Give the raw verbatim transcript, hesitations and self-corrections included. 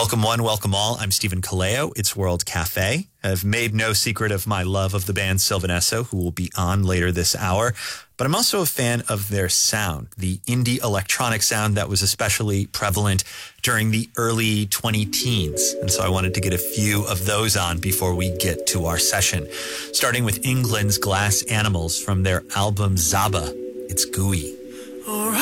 Welcome one, welcome all. I'm Stephen Kaleo. It's World Cafe. I've made no secret of my love of the band Sylvanesso, who will be on later this hour. But I'm also a fan of their sound, the indie electronic sound that was especially prevalent during the early twenty teens. And so I wanted to get a few of those on before we get to our session. Starting with England's Glass Animals from their album Zaba. It's gooey.